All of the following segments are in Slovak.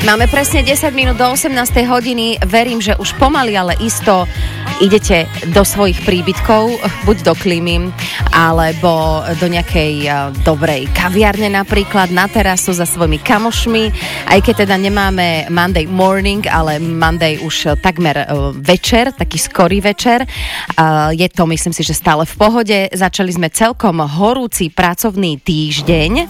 Máme presne 10 minút do 18. hodiny. Verím, že už pomaly, ale isto idete do svojich príbytkov, buď do klímy, alebo do nejakej dobrej kaviarne napríklad, na terasu za svojimi kamošmi. Aj keď teda nemáme Monday morning, ale Monday už takmer večer, taký skorý večer. Je to, myslím si, že stále v pohode. Začali sme celkom horúci pracovný týždeň.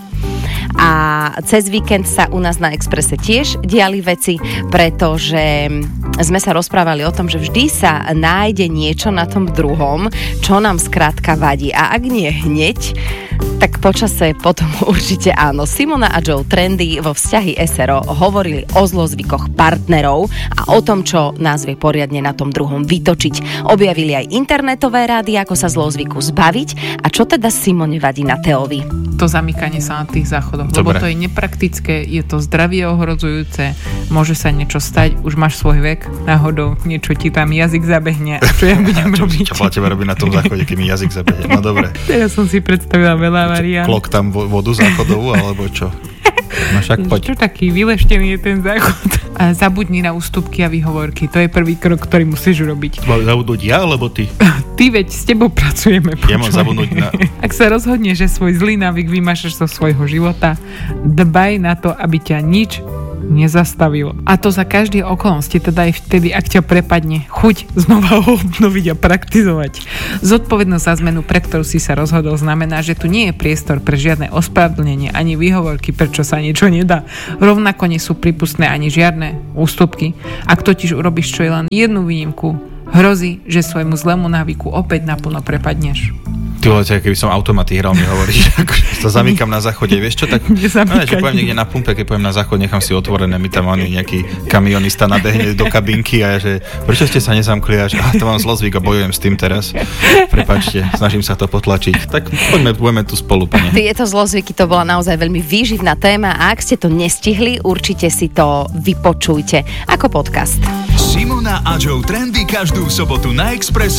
A cez víkend sa u nás na Expresse tiež diali veci, pretože sme sa rozprávali o tom, že vždy sa nájde niečo na tom druhom, čo nám skrátka vadí. A ak nie hneď, tak počase potom určite áno. Simona a Joe Trendy vo Vzťahy SRO hovorili o zlozvykoch partnerov a o tom, čo nás vie poriadne na tom druhom vytočiť. Objavili aj internetové rády, ako sa zlozvyku zbaviť a čo teda Simone vadí na Teovi. To zamykanie sa na tých záchodoch, lebo to je nepraktické, je to zdravie ohrozujúce, môže sa niečo stať, už máš svoj vek, náhodou niečo ti tam jazyk zabehne a čo ja budem robiť? Čo teba robí na tom záchode, keď mi jazyk zabehne? No dobre. Ja som si predstavila veľa variant. Klok tam vodu záchodovú, alebo čo? No však poď. Čo taký vyleštený je ten záchod? A zabudni na ústupky a výhovorky. To je prvý krok, ktorý musíš urobiť. Zabudnúť ja, alebo ty? Ty, veď s tebou pracujeme. Ja mám zabudnúť na... Ak sa rozhodneš, že svoj zlý návyk vymášaš zo svojho života, dbaj na to, aby ťa nič nezastavilo. A to za každé okolnosti, teda aj vtedy, ak ťa prepadne chuť znova ho obnoviť a praktizovať. Zodpovednosť za zmenu, pre ktorú si sa rozhodol, znamená, že tu nie je priestor pre žiadne ospravedlnenie ani výhovorky, prečo sa niečo nedá. Rovnako nie sú prípustné ani žiadne ústupky. Ak totiž urobíš čo je len jednu výnimku, hrozí, že svojmu zlému návyku opäť naplno prepadneš. Ty vole, keby som automaty hral, mi hovoríš, akože to zamykam na záchode, vieš čo, tak že poviem niekde na pumpe, keď poviem na záchod, nechám si otvorené, mi tam nejaký kamionista nabehne do kabinky a že prečo ste sa nezamkli, až to mám zlozvyk a bojujem s tým teraz. Prepáčte, snažím sa to potlačiť. Tak poďme tu spolu, pane. Tieto zlozvyky, to bola naozaj veľmi výživná téma a ak ste to nestihli, určite si to vypočujte ako podcast. Simona a Joe Trendy každú sobotu na Expresse.